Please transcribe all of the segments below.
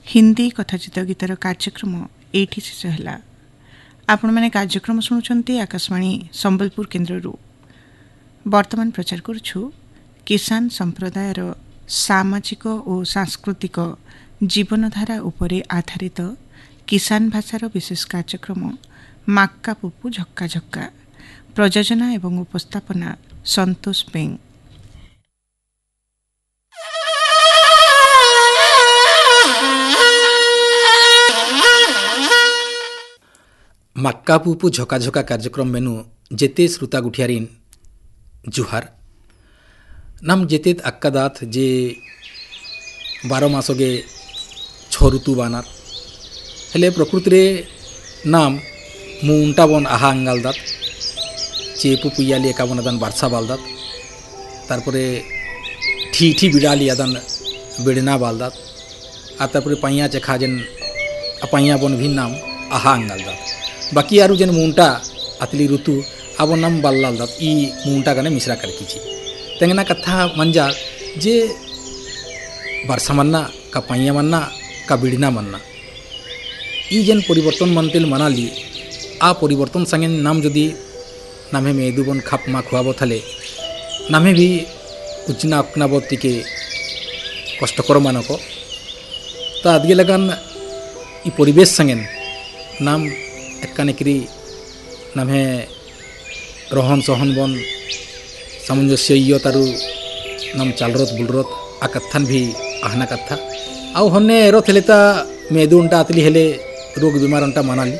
हिंदी कथाचित गीतर कार्यक्रम एठी शेष है। आपण मैंने कार्यक्रम शुणुंट आकाशवाणी संबलपुर केन्द्र वर्तमान प्रचार करुछु किसान संप्रदायर सामाजिक और सांस्कृतिक जीवनधारा उपरे आधारित किसान भाषार विशेष कार्यक्रम माक्का पुपु झक्का झक्का। प्रयोजना एवं उपस्थापना संतोष बेंग। मक्का पुपु झोका झोका कार्यक्रम मेनु जेते श्रोता गुठियारीन जुहार नाम जेतेत अक्का दात जे 12 मासोगे 6 ऋतु बानार हेले प्रकृति रे नाम मुंटा बन आहा अंगाल दात चे पुपुयाली एका बनदान बारसा बाल दात तारपरे ठी ठी बिडाली आदान बेडना बाल दात आ तारपरे पाइया चेखा जेन पाइया बन भी नाम आहा अंगाल दात बाकी आरु जेन मुंटा अतली ऋतु अब नाम बाल्लाल दात ई मुंटा गने मिश्रा कर कीची तेंगना कथा मंजा जे बरसा मन्ना का पाइया मन्ना का बिड़ना मन्ना ई जेन परिवर्तन मनतेल मनाली आ परिवर्तन संगे नाम जदि नामे मेदुबन खाप मा खुआबो थाले नामे भी उचना अपनाबती के कष्टकर मानको ता आदगे लगान ई परिवेश संगे नाम एक्कानेकरी नामे रोहन सोहन बन सामंजस्य तारु नाम चालरत बुलरत आ कत्थन भी आहना कथा आउ हन्ने एरो थेलेता मेदुंटा अतली हेले रोग बीमार अंटा मानाली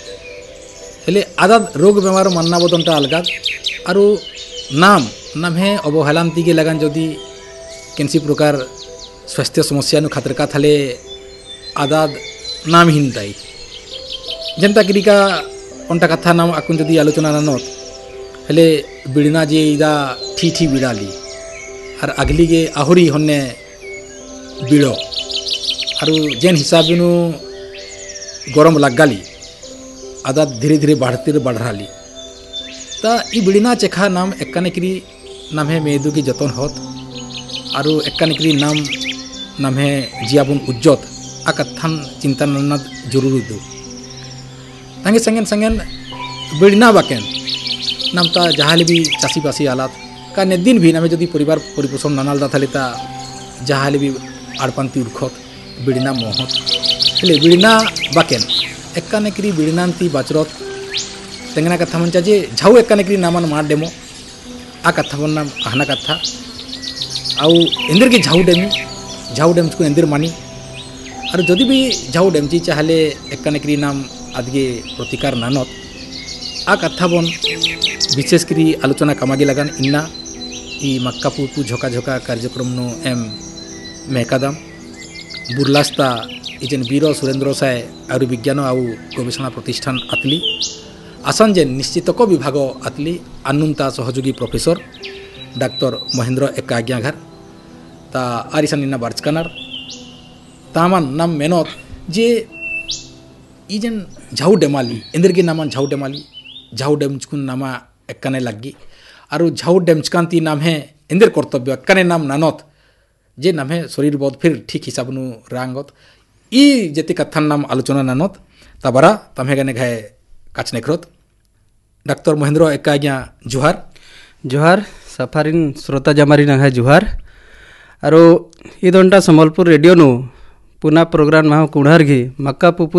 हेले आदा रोग बीमार मानना बदंटा अलगा आरु नाम नामे अवहेलांती के लगान जदि केनसी प्रकार स्वास्थ्य समस्या नु खातिर का थाले आदा नाम हिंदाई जनता क्रिका अंटा कथा नाम आकुन जदि आलोचना नानत हेले बिड़ना जे इदा ठी ठी बिड़ाली और अगली के आहुरी हन्ने बिड़ो और जेन हिसाब नु गरम लगाली आदा धीरे धीरे बढ़ रही ता ई बिड़ना चेखा नाम एक्कानेकरी नाम है मेदु की जतन होत और एक्कानेकरी नाम है जियाबुन उज्जत आ कथन चिंता नन्नद जरूर दो तांगे संगेन संगेन बिड़ना बाकेन नाम ता जहाले भी चासी बासी आलात का ने दिन भी नामे जदि परिवार परिपोषण नानाल दाथाले ता जहाले भी आड़पांती उड़खत बिड़ना मोहत हेले बिड़ना बाकेन एक्कानेकरी बिड़नांती बाचरत तेंगना कथा मंचा जे झाऊ एक्कानेकरी नामान मार डेमो आ कथा बन नाम आहना कथा आउ इंदर के झाऊ डेम को इंदर मानी और जदि भी झाऊ डेमची चाहले एक्कानेकरी नाम आदगे प्रतिकार नानत आ कथा बन विशेष करी आलोचना कामागे लगान इन्ना ई मक्का पुपु झोका झोका कार्यक्रम नो एम मेकादाम बुरलास्ता इजेन वीर सुरेंद्र साय आरु विज्ञान आउ गवेषणा प्रतिष्ठान आतली आसान जेन निश्चितक विभाग आतली आनुंता सहयोगी प्रोफेसर डाक्टर महेंद्र एक्का आज्ञाघर ता आरिसान इन्ना बार्चकानार तामान नाम मेनत जे इजेन झाऊ डेमाली इंदर के नामान झाऊ डेमाली झाऊ डेमचकुन नामा एक्काने लगी और झाऊ डेमचकांती नाम है इंदर कर्तव्य एक्काने नाम नानत जे नाम है शरीर बोध फिर ठीक हिसाब नु रांगत ई जेते कथन नाम आलोचना नानत तबरा तमे गने घाय काचने खरत डॉक्टर महेंद्र एक्का आज्ञा जुहार जुहार सफारिन श्रोता जमारी ना जुहार आरो ई दंटा संबलपुर रेडियो नु पुना प्रोग्राम माह कुणार घी मक्का पुपु